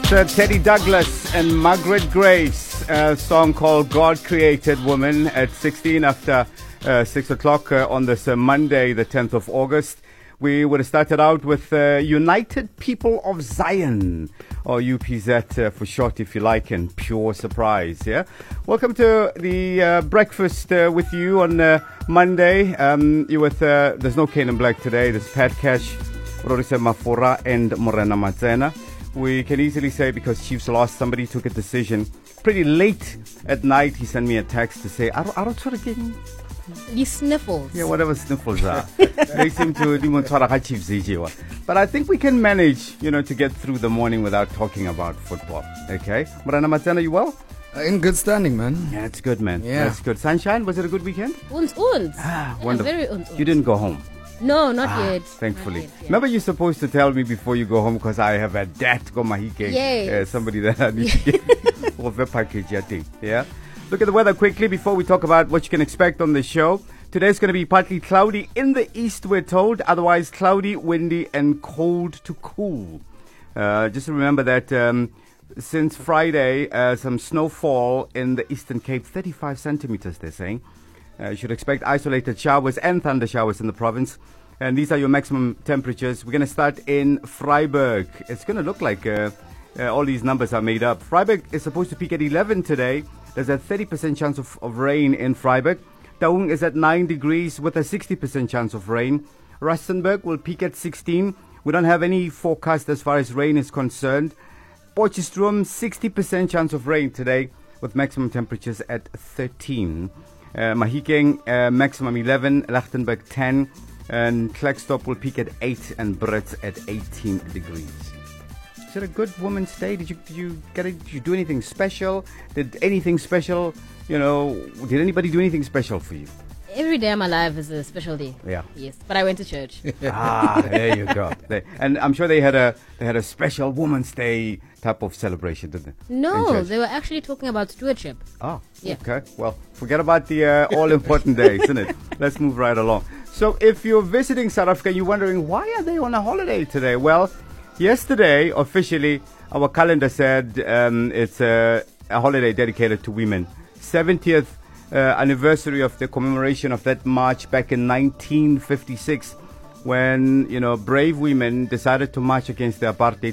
Teddy Douglas and Margaret Grace, a song called God Created Woman at 16 after 6 o'clock on this Monday, the 10th of August. We would have started out with United People of Zion, or UPZ for short, if you like, and pure surprise. Yeah, welcome to the breakfast with you on Monday. You with there's no Kane and Black today. There's Pat Cash, Rorisa Mafora, and Morena Matzena. We can easily say because Chiefs lost, somebody took a decision pretty late at night. He sent me a text to say, I don't sort of get these sniffles. Yeah, whatever sniffles are. They seem to but I think we can manage, to get through the morning without talking about football. Okay? Morena Matzena, you well? In good standing, man. Yeah, it's good, man. Yeah. That's good. Sunshine, was it a good weekend? Uns. Ah, Yeah, wonderful. very uns. You didn't go home? No, not yet. Thankfully. Not yet, yeah. Remember, you're supposed to tell me before you go home because I have a dat go mahike. Yes. Somebody that I need to get for the package, I think. Yeah. Look at the weather quickly before we talk about what you can expect on the show. Today's going to be partly cloudy in the east, we're told. Otherwise, cloudy, windy, and cold to cool. Just remember that since Friday, some snowfall in the Eastern Cape, 35 centimeters, they're saying. You should expect isolated showers and thunder showers in the province. And these are your maximum temperatures. We're going to start in Vryburg. It's going to look like all these numbers are made up. Vryburg is supposed to peak at 11 today. There's a 30% chance of rain in Vryburg. Taung is at 9 degrees with a 60% chance of rain. Rustenburg will peak at 16. We don't have any forecast as far as rain is concerned. Potchefstroom, 60% chance of rain today with maximum temperatures at 13. Mahikeng, maximum 11, Lichtenburg 10, and Klerksdorp will peak at 8 and Brits at 18 degrees. Is it a good Women's Day? Did you do anything special? Did anything special, did anybody do anything special for you? Every day I'm alive is a special day. Yeah. Yes, but I went to church. There you go. And I'm sure they had a special Women's Day type of celebration, didn't they? No, they were actually talking about stewardship. Oh, yeah. Okay. Well, forget about the all-important days, isn't it? Let's move right along. So if you're visiting South Africa, you're wondering, why are they on a holiday today? Well, yesterday, officially, our calendar said it's a holiday dedicated to women. 70th anniversary of the commemoration of that march back in 1956 when, brave women decided to march against the apartheid